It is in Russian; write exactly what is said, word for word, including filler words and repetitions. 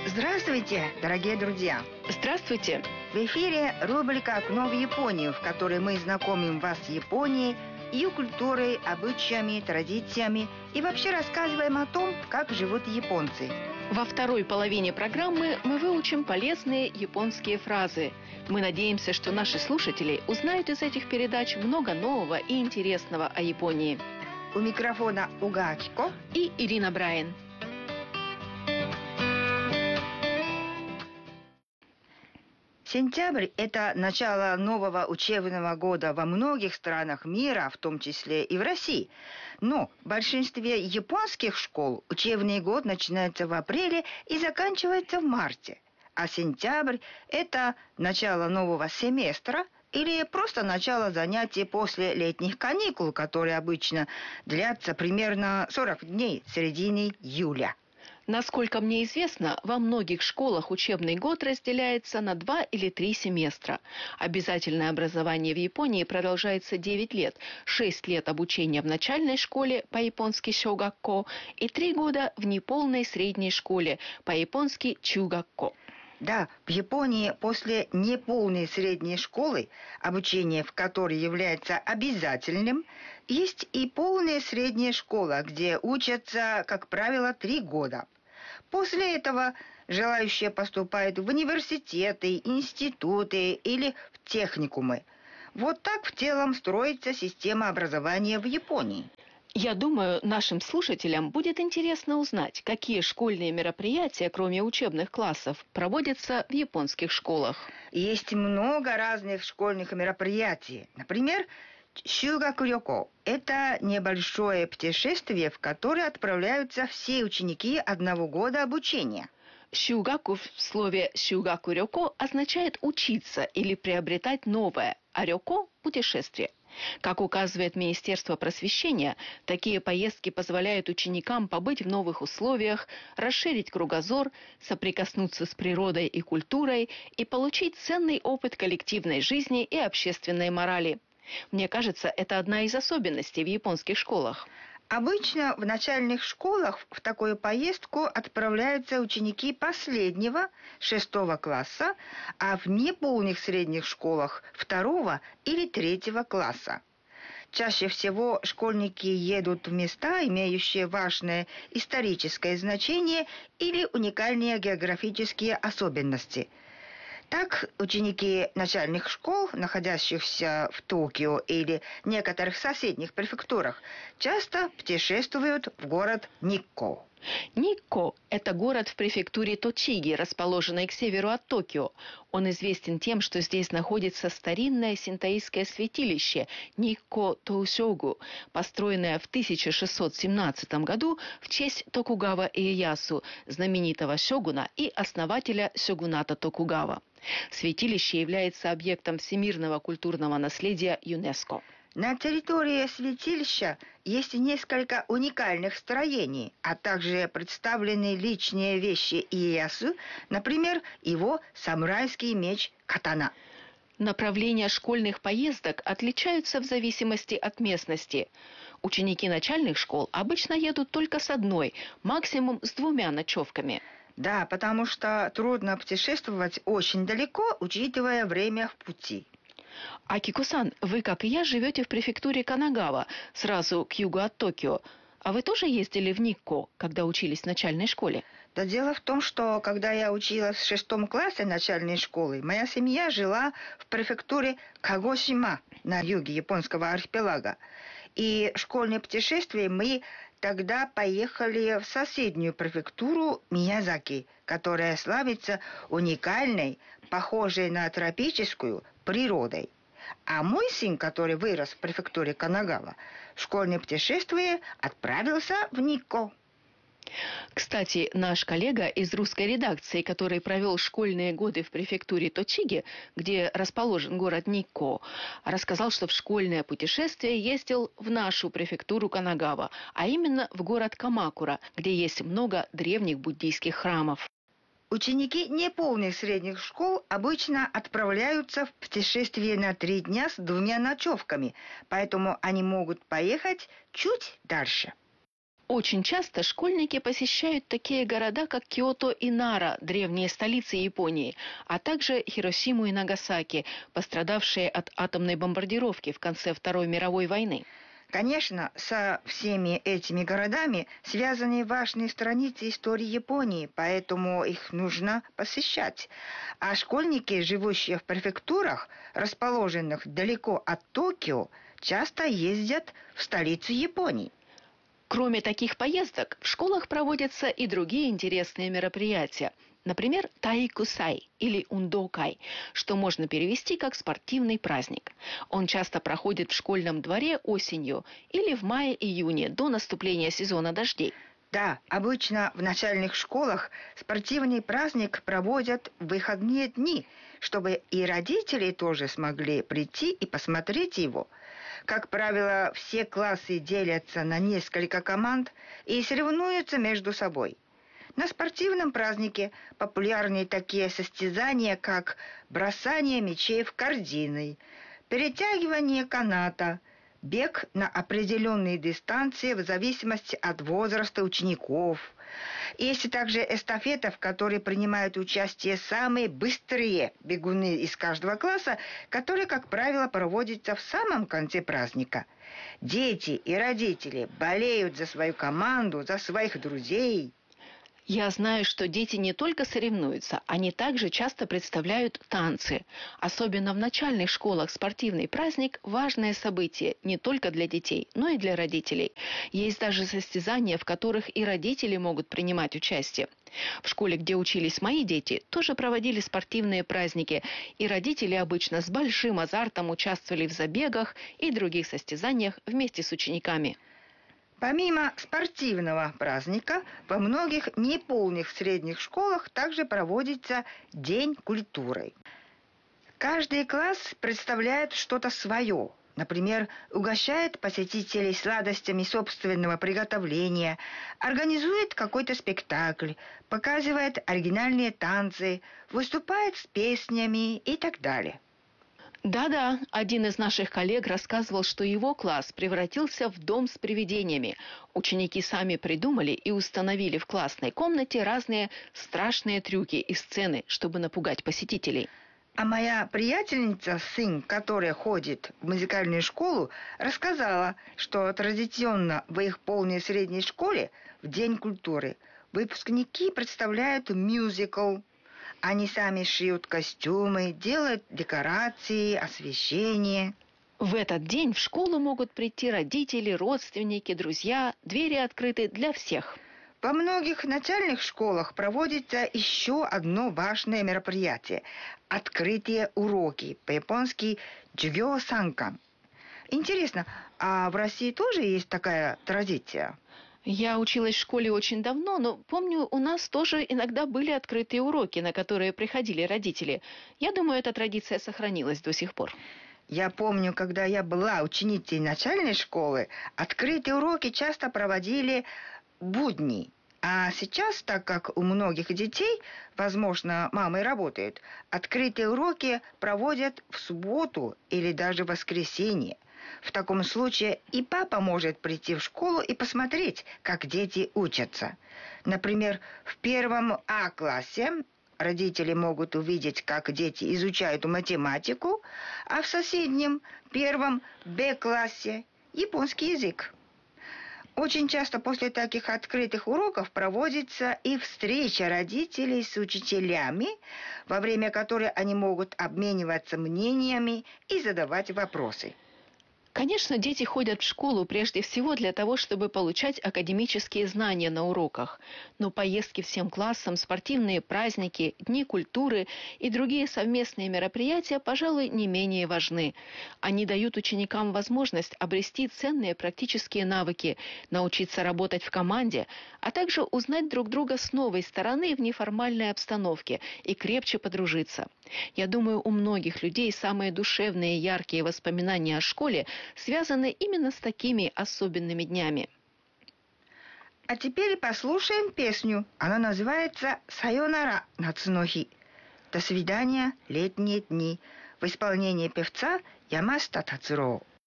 Здравствуйте, дорогие друзья! Здравствуйте! В эфире рубрика «Окно в Японию», в которой мы знакомим вас с Японией, ее культурой, обычаями, традициями и вообще рассказываем о том, как живут японцы. Во второй половине программы мы выучим полезные японские фразы. Мы надеемся, что наши слушатели узнают из этих передач много нового и интересного о Японии. У микрофона Уга Акико и Ирина Брайан. Сентябрь – это начало нового учебного года во многих странах мира, в том числе и в России. Но в большинстве японских школ учебный год начинается в апреле и заканчивается в марте. А сентябрь – это начало нового семестра или просто начало занятий после летних каникул, которые обычно длятся примерно сорок дней в середине июля. Насколько мне известно, во многих школах учебный год разделяется на два или три семестра. Обязательное образование в Японии продолжается девять лет, шесть лет обучения в начальной школе, по-японски сёгакко, и три года в неполной средней школе, по-японски чугакко. Да, в Японии после неполной средней школы, обучение в которой является обязательным, есть и полная средняя школа, где учатся, как правило, три года. После этого желающие поступают в университеты, институты или в техникумы. Вот так в целом строится система образования в Японии. Я думаю, нашим слушателям будет интересно узнать, какие школьные мероприятия, кроме учебных классов, проводятся в японских школах. Есть много разных школьных мероприятий. Например, Сюгакурёко – это небольшое путешествие, в которое отправляются все ученики одного года обучения. Сюгаку в слове сюгакурёко означает учиться или приобретать новое, а рёко – путешествие. Как указывает Министерство просвещения, такие поездки позволяют ученикам побыть в новых условиях, расширить кругозор, соприкоснуться с природой и культурой и получить ценный опыт коллективной жизни и общественной морали. Мне кажется, это одна из особенностей в японских школах. Обычно в начальных школах в такую поездку отправляются ученики последнего, шестого класса, а в неполных средних школах второго или третьего класса. Чаще всего школьники едут в места, имеющие важное историческое значение или уникальные географические особенности. Так, ученики начальных школ, находящихся в Токио или некоторых соседних префектурах, часто путешествуют в город Никко. Никко – это город в префектуре Точиги, расположенный к северу от Токио. Он известен тем, что здесь находится старинное синтоистское святилище Никко-Тоусёгу, построенное в тысяча шестьсот семнадцатом году в честь Токугава Иэясу, знаменитого сёгуна и основателя сёгуната Токугава. Святилище является объектом всемирного культурного наследия ЮНЕСКО. На территории святилища есть несколько уникальных строений, а также представлены личные вещи Иэясу, например, его самурайский меч катана. Направления школьных поездок отличаются в зависимости от местности. Ученики начальных школ обычно едут только с одной, максимум с двумя ночевками. Да, потому что трудно путешествовать очень далеко, учитывая время в пути. Акико-сан, вы, как и я, живете в префектуре Канагава, сразу к югу от Токио. А вы тоже ездили в Никко, когда учились в начальной школе? Да дело в том, что когда я училась в шестом классе начальной школы, моя семья жила в префектуре Кагосима на юге японского архипелага. И школьное путешествие мы тогда поехали в соседнюю префектуру Миязаки, которая славится уникальной, похожей на тропическую, природой. А мой сын, который вырос в префектуре Канагава, в школьное путешествие отправился в Никко. Кстати, наш коллега из русской редакции, который провел школьные годы в префектуре Точиги, где расположен город Никко, рассказал, что в школьное путешествие ездил в нашу префектуру Канагава, а именно в город Камакура, где есть много древних буддийских храмов. Ученики неполных средних школ обычно отправляются в путешествие на три дня с двумя ночевками, поэтому они могут поехать чуть дальше. Очень часто школьники посещают такие города, как Киото и Нара, древние столицы Японии, а также Хиросиму и Нагасаки, пострадавшие от атомной бомбардировки в конце Второй мировой войны. Конечно, со всеми этими городами связаны важные страницы истории Японии, поэтому их нужно посещать. А школьники, живущие в префектурах, расположенных далеко от Токио, часто ездят в столицу Японии. Кроме таких поездок, в школах проводятся и другие интересные мероприятия. Например, Таикусай или Ундокай, что можно перевести как спортивный праздник. Он часто проходит в школьном дворе осенью или в мае-июне до наступления сезона дождей. Да, обычно в начальных школах спортивный праздник проводят в выходные дни, чтобы и родители тоже смогли прийти и посмотреть его. Как правило, все классы делятся на несколько команд и соревнуются между собой. На спортивном празднике популярны такие состязания, как бросание мячей в корзины, перетягивание каната, бег на определенные дистанции в зависимости от возраста учеников. Есть также эстафета, в которой принимают участие самые быстрые бегуны из каждого класса, которая, как правило, проводится в самом конце праздника. Дети и родители болеют за свою команду, за своих друзей. Я знаю, что дети не только соревнуются, они также часто представляют танцы. Особенно в начальных школах спортивный праздник – важное событие не только для детей, но и для родителей. Есть даже состязания, в которых и родители могут принимать участие. В школе, где учились мои дети, тоже проводили спортивные праздники, и родители обычно с большим азартом участвовали в забегах и других состязаниях вместе с учениками. Помимо спортивного праздника, во многих неполных средних школах также проводится День культуры. Каждый класс представляет что-то свое. Например, угощает посетителей сладостями собственного приготовления, организует какой-то спектакль, показывает оригинальные танцы, выступает с песнями и так далее. Да-да, один из наших коллег рассказывал, что его класс превратился в дом с привидениями. Ученики сами придумали и установили в классной комнате разные страшные трюки и сцены, чтобы напугать посетителей. А моя приятельница, сын, которая ходит в музыкальную школу, рассказала, что традиционно в их полной средней школе в День культуры выпускники представляют мюзикл. Они сами шьют костюмы, делают декорации, освещение. В этот день в школу могут прийти родители, родственники, друзья. Двери открыты для всех. Во многих начальных школах проводится еще одно важное мероприятие – открытие уроки, по-японски «джугё-санка». Интересно, а в России тоже есть такая традиция? Я училась в школе очень давно, но помню, у нас тоже иногда были открытые уроки, на которые приходили родители. Я думаю, эта традиция сохранилась до сих пор. Я помню, когда я была ученицей начальной школы, открытые уроки часто проводили будни. А сейчас, так как у многих детей, возможно, мамы работают, открытые уроки проводят в субботу или даже в воскресенье. В таком случае и папа может прийти в школу и посмотреть, как дети учатся. Например, в первом А-классе родители могут увидеть, как дети изучают математику, а в соседнем, первом Б-классе, японский язык. Очень часто после таких открытых уроков проводится и встреча родителей с учителями, во время которой они могут обмениваться мнениями и задавать вопросы. Конечно, дети ходят в школу прежде всего для того, чтобы получать академические знания на уроках. Но поездки всем классам, спортивные праздники, дни культуры и другие совместные мероприятия, пожалуй, не менее важны. Они дают ученикам возможность обрести ценные практические навыки, научиться работать в команде, а также узнать друг друга с новой стороны в неформальной обстановке и крепче подружиться. Я думаю, у многих людей самые душевные и яркие воспоминания о школе связаны именно с такими особенными днями. А теперь послушаем песню. Она называется «Сайонара Нацунохи». «До свидания, летние дни» в исполнении певца Ямашита Тацуро.